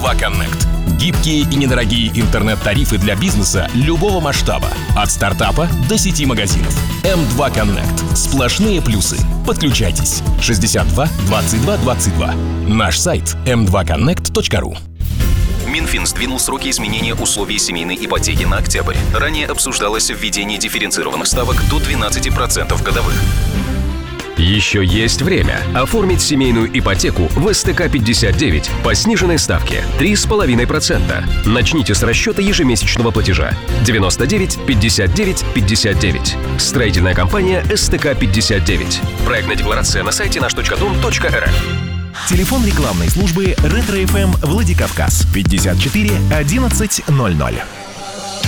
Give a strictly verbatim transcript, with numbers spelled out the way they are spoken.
два Connect. Гибкие и недорогие интернет-тарифы для бизнеса любого масштаба. От стартапа до сети магазинов. эм два Connect. Сплошные плюсы. Подключайтесь. шестьдесят два двадцать два двадцать два. Наш сайт эм два коннект точка ру. Минфин сдвинул сроки изменения условий семейной ипотеки на октябрь. Ранее обсуждалось введение дифференцированных ставок до двенадцати процентов годовых. Еще есть время оформить семейную ипотеку в эс тэ ка пятьдесят девять по сниженной ставке три с половиной процента. Начните с расчета ежемесячного платежа девяносто девять пятьдесят девять пятьдесят девять. Строительная компания эс тэ ка пятьдесят девять. Проектная декларация на сайте наш точка дом точка эр эф. Телефон рекламной службы Ретро эф эм Владикавказ пятьдесят четыре одиннадцать ноль ноль.